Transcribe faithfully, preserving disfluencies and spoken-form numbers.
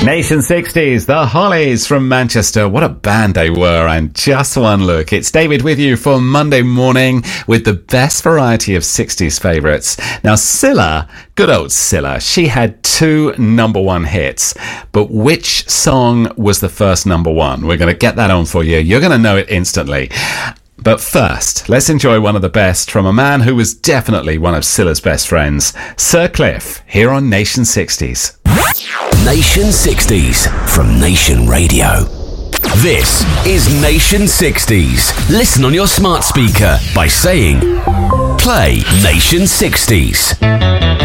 Nation sixties, the Hollies from Manchester. What a band they were, and just one look. It's David with you for Monday morning with the best variety of sixties favourites. Now, Cilla, good old Cilla, she had two number one hits. But which song was the first number one? We're going to get that on for you. You're going to know it instantly. But first, let's enjoy one of the best from a man who was definitely one of Cilla's best friends, Sir Cliff, here on Nation sixties. Nation sixties from Nation Radio. This is Nation sixties. Listen on your smart speaker by saying, play Nation sixties.